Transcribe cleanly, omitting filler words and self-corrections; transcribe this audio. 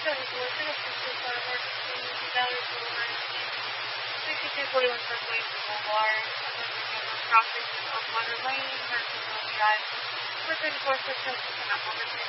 Resolution of Sisters for Emergency Evaluation Branch, 6241 Circulation Boulevard, Attorney General Crossing of Water Lane, Harrison, PI, for 24 systems, and